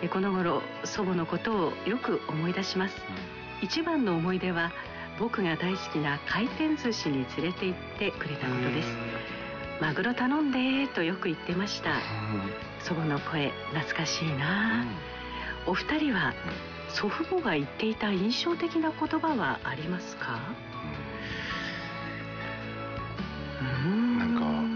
この頃祖母のことをよく思い出します。一番の思い出は僕が大好きな回転寿司に連れて行ってくれたことです。マグロ頼んでとよく言ってました。祖母の声懐かしいな。お二人は祖父母が言っていた印象的な言葉はありますか？ なん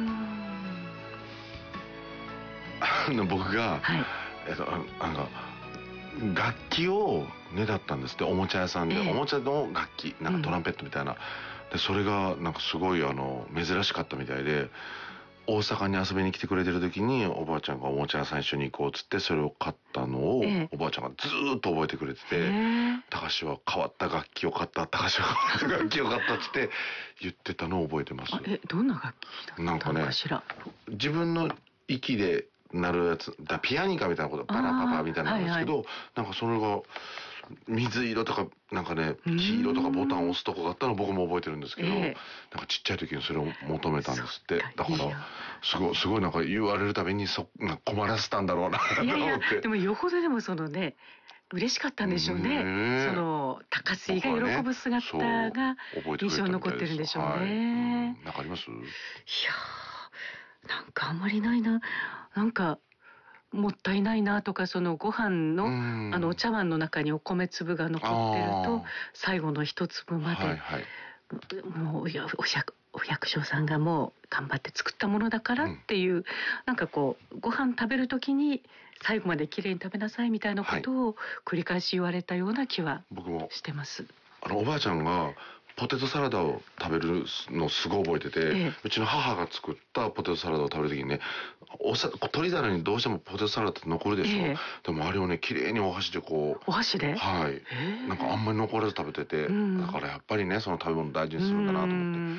か僕が、なんか楽器をねだったんですって、おもちゃ屋さんで、おもちゃの楽器なんかトランペットみたいな、でそれがなんかすごい珍しかったみたいで、大阪に遊びに来てくれてる時におばあちゃんがおもちゃ屋さん一緒に行こうっつってそれを買ったのを、おばあちゃんがずーっと覚えてくれてて、高橋は変わった楽器を買った、高橋は変わった楽器を買ったって言ってたのを覚えてます。 どんな楽器だったのかしら。 自分の息で鳴るやつピアニカみたいなこと、パラパパみたいなんですけど、なんかそれが水色とかなんかね黄色とかボタンを押すとこがあったのを僕も覚えてるんですけど、なんかちっちゃい時にそれを求めたんですって。だからすごいなんか言われるたびに困らせたんだろうなと思って。いやでもよほどでもそのね嬉しかったんでしょうね。その高須が喜ぶ姿が印象に残ってるんでしょうね。 なんかあります？いやなんかあんまりないな。なんかもったいないなとか、そのご飯のお茶碗の中にお米粒が残ってると最後の一粒まで、もうお百姓さんがもう頑張って作ったものだからっていう、なんかこうご飯食べる時に最後まできれいに食べなさいみたいなことを繰り返し言われたような気はしてます。 おばあちゃんがポテトサラダを食べるのすごい覚えてて、うちの母が作ったポテトサラダを食べる時にね、取り皿にどうしてもポテトサラダって残るでしょ。でもあれをね綺麗にお箸でこう、 お箸で、 なんかあんまり残らず食べてて、だからやっぱりねその食べ物大事にするんだなと思って。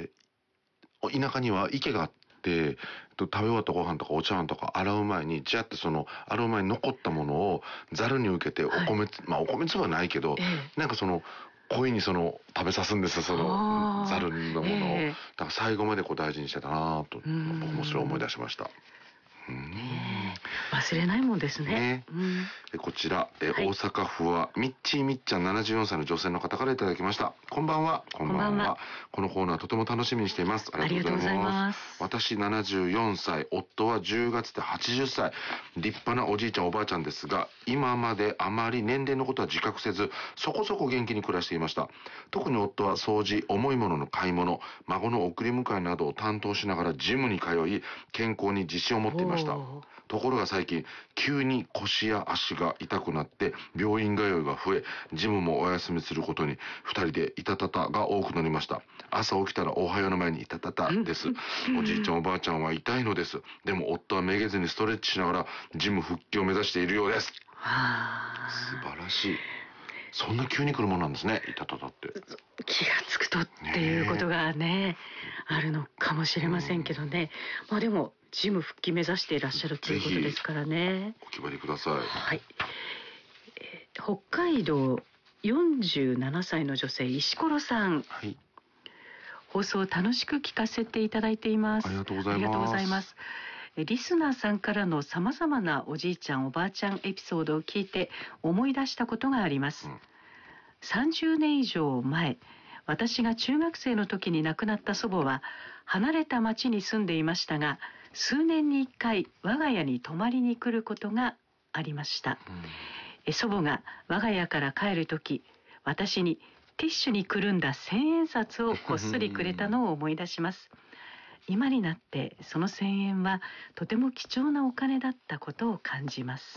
で田舎には池があって、食べ終わったご飯とかお茶碗とか洗う前にジャってその洗う前に残ったものをざるに受けてお米粒はないけど、なんかその恋に食べさすんですよ、そのざるのものを。だから最後まで大事にしてたなと僕もそれを思い出しました。 忘れないもんですね。 こちら、大阪府はみっちーみっちゃん74歳の女性の方からいただきました。こんばんは。こんばんは。このコーナーとても楽しみにしています。ありがとうございます。私74歳、夫は10月で80歳、立派なおじいちゃんおばあちゃんですが、今まであまり年齢のことは自覚せず、そこそこ元気に暮らしていました。特に夫は掃除、重いものの買い物、孫の送り迎えなどを担当しながらジムに通い、健康に自信を持っていました。ところが最近急に腰や足が痛くなって病院通いが増え、ジムもお休みすることに2人でいたたたが多くなりました。朝起きたらおはようの前にいたたたです。おじいちゃんおばあちゃんは痛いのです。でも夫はめげずにストレッチしながらジム復帰を目指しているようです。素晴らしい。そんな急に来るもんなんですね、いたたたって。 気がつくとっていうことがねあるのかもしれませんけどね。でもジム復帰目指していらっしゃるということですからね。 お決まりください。 北海道47歳の女性石ころさん、放送楽しく聞かせていただいています。 ありがとうございます。 リスナーさんからのさまざまなおじいちゃんおばあちゃんエピソードを聞いて思い出したことがあります。30年以上前、私が中学生の時に亡くなった祖母は離れた町に住んでいましたが、数年に1回我が家に泊まりに来ることがありました。祖母が我が家から帰る時、私にティッシュにくるんだ千円札をこっそりくれたのを思い出します。今になってその千円はとても貴重なお金だったことを感じます。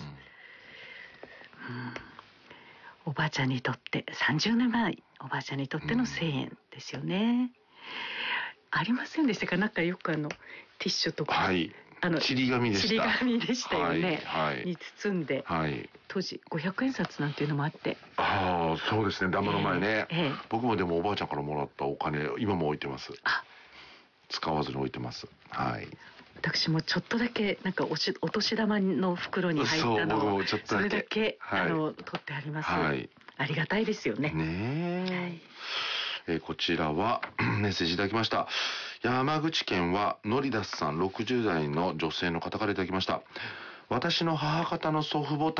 おばあちゃんにとって30年前、おばあちゃんにとっての千円ですよね。ありませんでしたか？なんかよくティッシュとか、 ちり紙でした。 ちり紙でしたよね。に包んで、当時500円札なんていうのもあって。 そうですね、ダムの前ね。僕もでもおばあちゃんからもらったお金今も置いてます。使わずに置いてます。 私もちょっとだけなんかお年玉の袋に入ったのをそれだけ取ってあります。ありがたいですよね。 こちらはメッセージいただきました。山口県はのりだすさん60代の女性の方からいただきました。私の母方の祖父母